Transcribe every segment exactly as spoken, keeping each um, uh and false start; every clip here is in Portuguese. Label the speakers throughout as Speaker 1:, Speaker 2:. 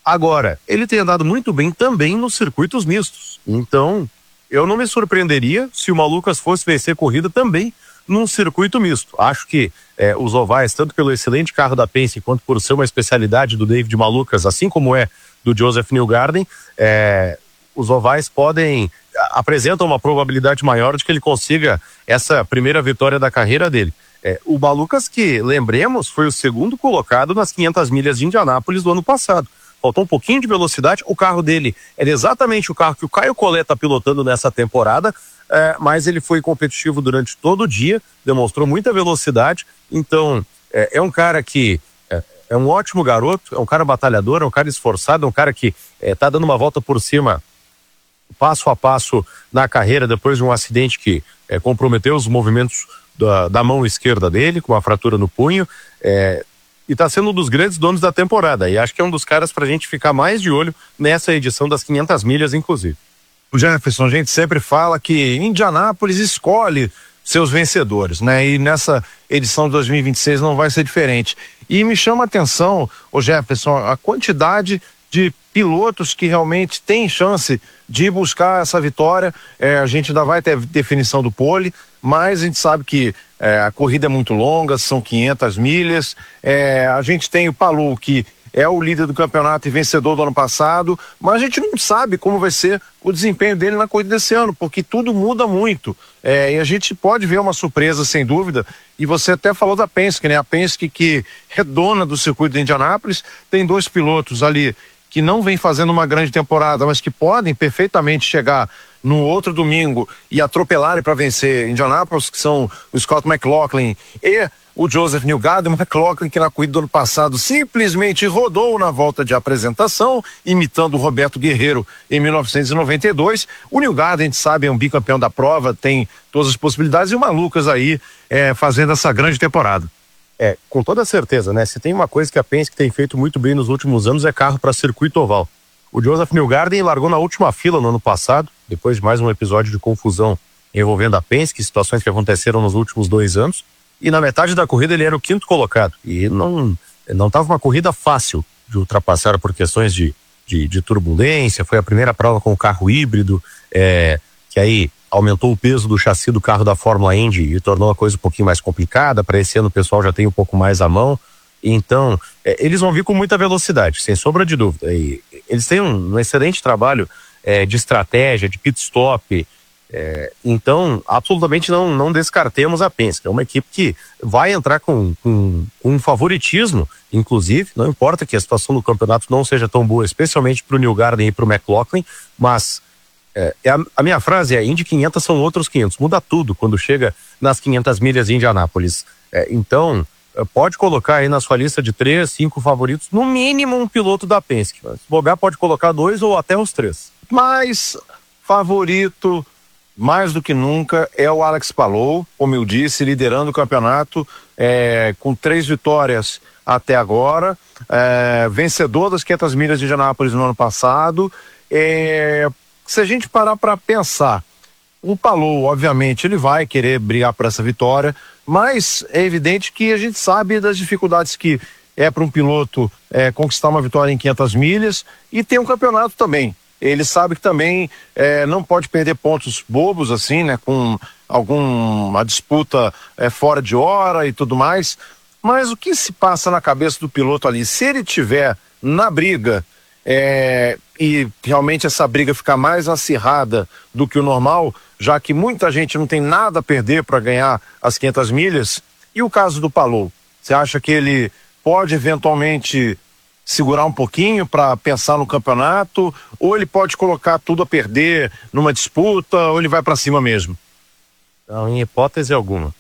Speaker 1: Agora, ele tem andado muito bem também nos circuitos mistos. Então, eu não me surpreenderia se o Malucas fosse vencer corrida também num circuito misto. Acho que é, os ovais, tanto pelo excelente carro da Penske, quanto por ser uma especialidade do David Malucas, assim como é do Joseph Newgarden, é, os ovais podem, apresentam uma probabilidade maior de que ele consiga essa primeira vitória da carreira dele. É, o Malucas, que, lembremos, foi o segundo colocado nas quinhentas milhas de Indianápolis do ano passado. Faltou um pouquinho de velocidade, o carro dele era exatamente o carro que o Caio Collet está pilotando nessa temporada, é, mas ele foi competitivo durante todo o dia, demonstrou muita velocidade, então é, é um cara que é, é um ótimo garoto, é um cara batalhador, é um cara esforçado, é um cara que está é, dando uma volta por cima, passo a passo na carreira, depois de um acidente que é, comprometeu os movimentos da, da mão esquerda dele, com uma fratura no punho, é, e está sendo um dos grandes donos da temporada. E acho que é um dos caras para a gente ficar mais de olho nessa edição das quinhentas milhas, inclusive.
Speaker 2: O Jefferson, a gente sempre fala que Indianápolis escolhe seus vencedores, né? E nessa edição de dois mil e vinte e seis não vai ser diferente. E me chama a atenção, o Jefferson, a quantidade de pilotos que realmente têm chance de buscar essa vitória. É, a gente ainda vai ter definição do pole, mas a gente sabe que é, a corrida é muito longa, são quinhentas milhas. É, a gente tem o Palou, que é o líder do campeonato e vencedor do ano passado, mas a gente não sabe como vai ser o desempenho dele na corrida desse ano, porque tudo muda muito. É, e a gente pode ver uma surpresa, sem dúvida. E você até falou da Penske, né? A Penske, que é dona do circuito de Indianápolis, tem dois pilotos ali que não vem fazendo uma grande temporada, mas que podem perfeitamente chegar no outro domingo e atropelarem para vencer Indianápolis, que são o Scott McLaughlin e o Joseph Newgarden. McLaughlin, que na corrida do ano passado simplesmente rodou na volta de apresentação, imitando o Roberto Guerreiro em mil novecentos e noventa e dois. O Newgarden, a gente sabe, é um bicampeão da prova, tem todas as possibilidades, e o Malucas aí é, fazendo essa grande temporada.
Speaker 1: É, com toda certeza, né? Se tem uma coisa que a Penske tem feito muito bem nos últimos anos é carro para circuito oval. O Joseph Newgarden largou na última fila no ano passado, depois de mais um episódio de confusão envolvendo a Penske, situações que aconteceram nos últimos dois anos, e na metade da corrida ele era o quinto colocado. E não não estava uma corrida fácil de ultrapassar por questões de, de, de turbulência. Foi a primeira prova com o carro híbrido, é, que aí aumentou o peso do chassi do carro da Fórmula Indy e tornou a coisa um pouquinho mais complicada. Para esse ano o pessoal já tem um pouco mais à mão. Então, é, eles vão vir com muita velocidade, sem sombra de dúvida. E eles têm um, um excelente trabalho é, de estratégia, de pit stop. É, então, absolutamente não, não descartemos a Penske. É uma equipe que vai entrar com, com, com um favoritismo, inclusive. Não importa que a situação do campeonato não seja tão boa, especialmente para o Newgarden e para o McLaughlin, mas É, a, a minha frase é: Indy quinhentas são outros quinhentos, muda tudo quando chega nas quinhentas milhas de Indianápolis. É, então, é, pode colocar aí na sua lista de três, cinco favoritos, no mínimo um piloto da Penske. Se bobear, pode colocar dois ou até os três.
Speaker 2: Mas favorito, mais do que nunca, é o Alex Palou, como eu disse, liderando o campeonato, é, com três vitórias até agora, é, vencedor das quinhentas milhas de Indianápolis no ano passado. É, se a gente parar para pensar, o Palou, obviamente, ele vai querer brigar por essa vitória, mas é evidente que a gente sabe das dificuldades que é para um piloto é, conquistar uma vitória em quinhentas milhas e ter um campeonato também. Ele sabe que também é, não pode perder pontos bobos assim, né, com alguma disputa é, fora de hora e tudo mais. Mas o que se passa na cabeça do piloto ali? Se ele tiver na briga é, e realmente essa briga ficar mais acirrada do que o normal, já que muita gente não tem nada a perder para ganhar as quinhentas milhas, e o caso do Palou? Você acha que ele pode eventualmente segurar um pouquinho para pensar no campeonato, ou ele pode colocar tudo a perder numa disputa, ou ele vai para cima mesmo?
Speaker 1: Não, em hipótese alguma.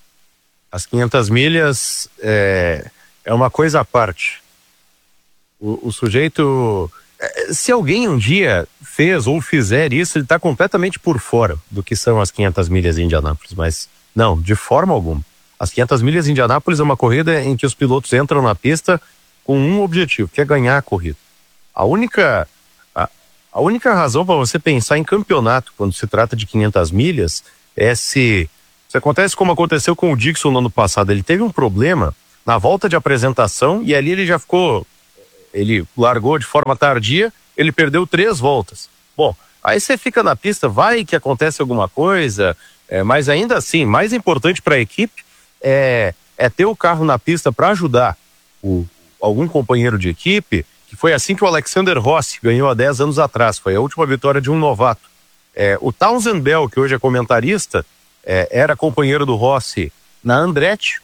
Speaker 1: As quinhentas milhas é, é uma coisa à parte. O, o sujeito, se alguém um dia fez ou fizer isso, ele está completamente por fora do que são as quinhentas milhas em Indianápolis, mas não, de forma alguma. As quinhentas milhas em Indianápolis é uma corrida em que os pilotos entram na pista com um objetivo, que é ganhar a corrida. A única, a, a única razão para você pensar em campeonato quando se trata de quinhentas milhas é se, se acontece como aconteceu com o Dixon no ano passado. Ele teve um problema na volta de apresentação e ali ele já ficou Ele largou de forma tardia, ele perdeu três voltas. Bom, aí você fica na pista, vai que acontece alguma coisa, é, mas ainda assim, mais importante para a equipe é, é ter o carro na pista para ajudar o, algum companheiro de equipe, que foi assim que o Alexander Rossi ganhou há dez anos atrás, foi a última vitória de um novato. É, o Townsend Bell, que hoje é comentarista, é, era companheiro do Rossi na Andretti,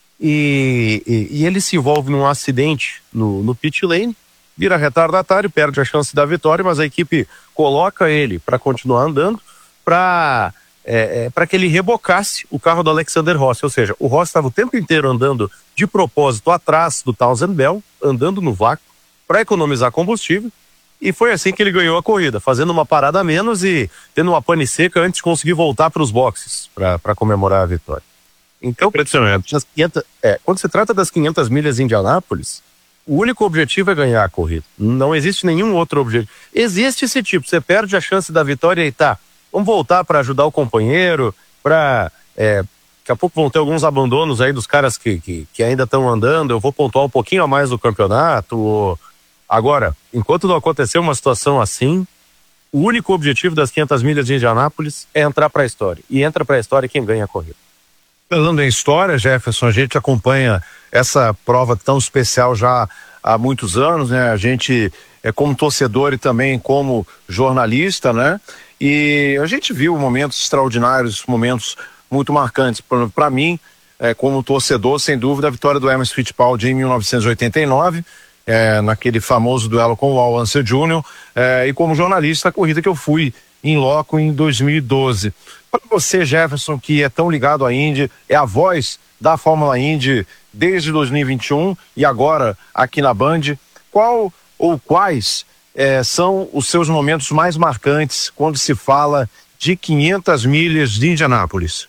Speaker 1: e, e, e ele se envolve num acidente no, no pit lane, vira retardatário, perde a chance da vitória, mas a equipe coloca ele para continuar andando, para é, é, para que ele rebocasse o carro do Alexander Rossi, ou seja, o Rossi estava o tempo inteiro andando de propósito atrás do Townsend Bell, andando no vácuo, para economizar combustível, e foi assim que ele ganhou a corrida, fazendo uma parada a menos e tendo uma pane seca antes de conseguir voltar para os boxes, para comemorar a vitória. Então, nas quinhentas, é, quando se trata das quinhentas milhas em Indianápolis, o único objetivo é ganhar a corrida. Não existe nenhum outro objetivo. Existe esse tipo, você perde a chance da vitória e tá, vamos voltar para ajudar o companheiro, para... É, daqui a pouco vão ter alguns abandonos aí dos caras que, que, que ainda estão andando, eu vou pontuar um pouquinho a mais no campeonato. Ou... Agora, enquanto não acontecer uma situação assim, o único objetivo das quinhentas milhas de Indianápolis é entrar para a história. E entra para a história quem ganha a corrida.
Speaker 2: Falando em história, Jefferson, a gente acompanha essa prova tão especial já há muitos anos, né? A gente é como torcedor e também como jornalista, né? E a gente viu momentos extraordinários, momentos muito marcantes. Para mim, é, como torcedor, sem dúvida, a vitória do Emerson Fittipaldi em mil novecentos e oitenta e nove, é, naquele famoso duelo com o Al Unser Júnior, é, e como jornalista, a corrida que eu fui em loco em dois mil e doze. Para você, Jefferson, que é tão ligado à Indy, é a voz da Fórmula Indy desde dois mil e vinte e um e agora aqui na Band, qual ou quais é, são os seus momentos mais marcantes quando se fala de quinhentas milhas de Indianápolis?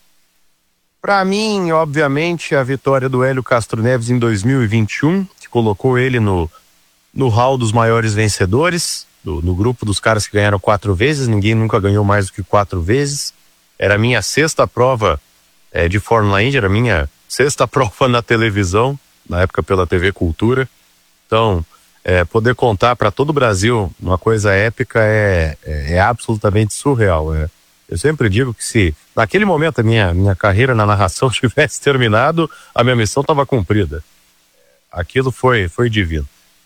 Speaker 1: Para mim, obviamente, a vitória do Hélio Castro Neves em dois mil e vinte e um, que colocou ele no, no hall dos maiores vencedores, do, no grupo dos caras que ganharam quatro vezes. Ninguém nunca ganhou mais do que quatro vezes. Era a minha sexta prova é, de Fórmula Indy, era a minha sexta prova na televisão, na época pela T V Cultura. Então, é, poder contar para todo o Brasil uma coisa épica é, é, é absolutamente surreal. É. Eu sempre digo que se naquele momento a minha, minha carreira na narração tivesse terminado, a minha missão estava cumprida. Aquilo foi, foi divino.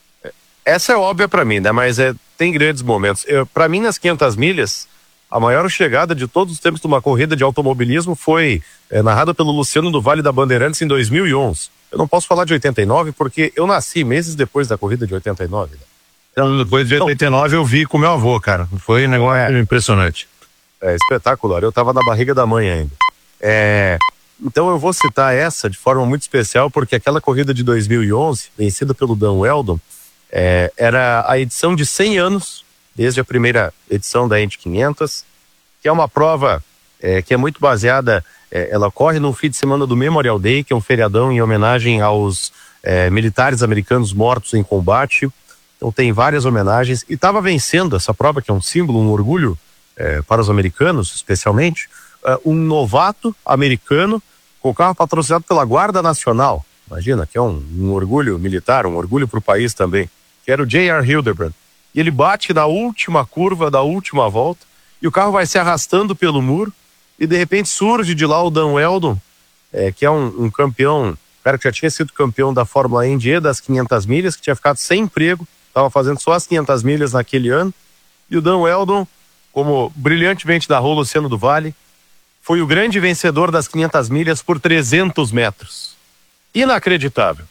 Speaker 1: Essa é óbvia para mim, né? Mas é, tem grandes momentos. Para mim, nas quinhentas milhas, a maior chegada de todos os tempos de uma corrida de automobilismo foi é, narrada pelo Luciano do Vale da Bandeirantes em dois mil e onze. Eu não posso falar de oitenta e nove porque eu nasci meses depois da corrida de oitenta e nove. Né?
Speaker 2: Então, depois de oitenta e nove eu vi com meu avô, cara. Foi um negócio é, impressionante.
Speaker 1: É espetacular. Eu estava na barriga da mãe ainda. É... Então eu vou citar essa de forma muito especial porque aquela corrida de dois mil e onze, vencida pelo Dan Weldon, é, era a edição de cem anos, desde a primeira edição da Indy quinhentas, que é uma prova é, que é muito baseada, é, ela ocorre no fim de semana do Memorial Day, que é um feriadão em homenagem aos é, militares americanos mortos em combate. Então tem várias homenagens, e estava vencendo essa prova, que é um símbolo, um orgulho é, para os americanos, especialmente, é, um novato americano com o carro patrocinado pela Guarda Nacional. Imagina, que é um, um orgulho militar, um orgulho para o país também, que era o J R Hildebrand. E ele bate na última curva da última volta, e o carro vai se arrastando pelo muro, e de repente surge de lá o Dan Weldon, é, que é um, um campeão, cara que já tinha sido campeão da Fórmula Indy e das quinhentas milhas, que tinha ficado sem emprego, estava fazendo só as quinhentas milhas naquele ano, e o Dan Weldon, como brilhantemente narrou o Luciano do Vale, foi o grande vencedor das quinhentas milhas por trezentos metros. Inacreditável.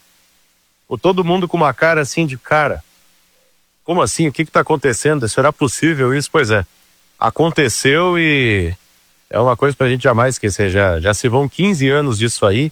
Speaker 1: O todo mundo com uma cara assim de cara. Como assim? O que está acontecendo? Será possível isso? Pois é. Aconteceu e é uma coisa para a gente jamais esquecer. Já, já se vão quinze anos disso aí.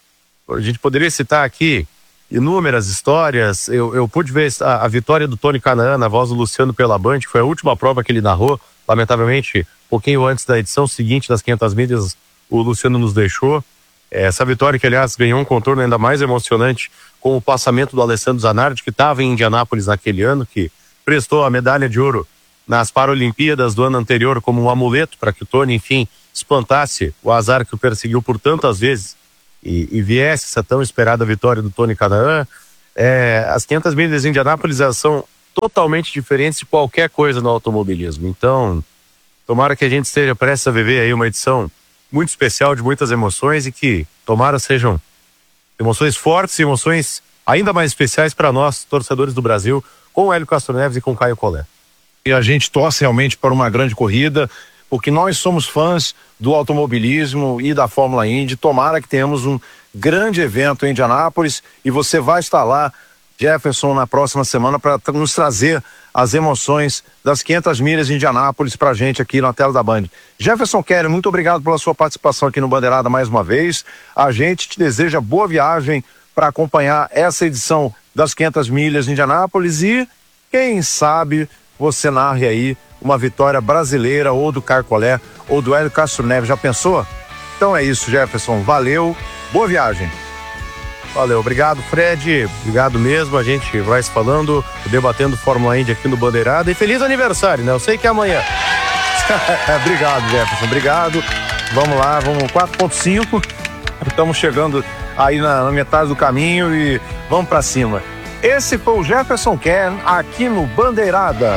Speaker 1: A gente poderia citar aqui inúmeras histórias. Eu, eu pude ver a, a vitória do Tony Canaan na voz do Luciano pela Band, que foi a última prova que ele narrou. Lamentavelmente, um pouquinho antes da edição seguinte das quinhentas milhas, o Luciano nos deixou. Essa vitória que, aliás, ganhou um contorno ainda mais emocionante com o passamento do Alessandro Zanardi, que estava em Indianápolis naquele ano, que prestou a medalha de ouro nas Paralimpíadas do ano anterior como um amuleto para que o Tony, enfim, espantasse o azar que o perseguiu por tantas vezes e, e viesse essa tão esperada vitória do Tony Canaan. é, as quinhentas milhas de Indianápolis, elas são totalmente diferentes de qualquer coisa no automobilismo. Então, tomara que a gente esteja prestes a viver aí uma edição muito especial, de muitas emoções, e que tomara sejam emoções fortes e emoções ainda mais especiais para nós, torcedores do Brasil, com o Hélio Castro Neves e com o Caio Collet.
Speaker 2: E a gente torce realmente para uma grande corrida, porque nós somos fãs do automobilismo e da Fórmula Indy. Tomara que tenhamos um grande evento em Indianápolis e você vai estar lá, Jefferson, na próxima semana para nos trazer as emoções das quinhentas milhas de Indianápolis pra gente aqui na tela da Band. Jefferson Keller, muito obrigado pela sua participação aqui no Bandeirada mais uma vez. A gente te deseja boa viagem para acompanhar essa edição das quinhentas milhas de Indianápolis e quem sabe você narre aí uma vitória brasileira ou do Caio Collet ou do Hélio Castro Neves. Já pensou? Então é isso, Jefferson. Valeu, boa viagem.
Speaker 1: Valeu, obrigado, Fred, obrigado mesmo, a gente vai se falando, debatendo Fórmula Indy aqui no Bandeirada, e feliz aniversário, né? Eu sei que é amanhã.
Speaker 2: Obrigado, Jefferson, obrigado. Vamos lá, vamos quatro ponto cinco, estamos chegando aí na, na metade do caminho e vamos pra cima. Esse foi o Jefferson Keller aqui no Bandeirada.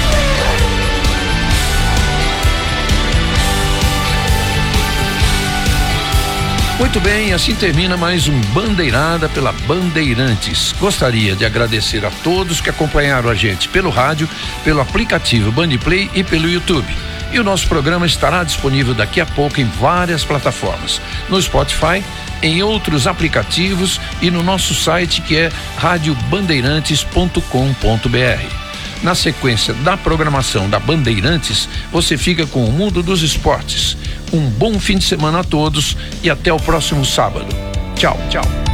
Speaker 3: Muito bem, assim termina mais um Bandeirada pela Bandeirantes. Gostaria de agradecer a todos que acompanharam a gente pelo rádio, pelo aplicativo Bandplay e pelo YouTube. E o nosso programa estará disponível daqui a pouco em várias plataformas, no Spotify, em outros aplicativos e no nosso site, que é rádio bandeirantes ponto com ponto br. Na sequência da programação da Bandeirantes, você fica com o Mundo dos Esportes. Um bom fim de semana a todos e até o próximo sábado. Tchau, tchau.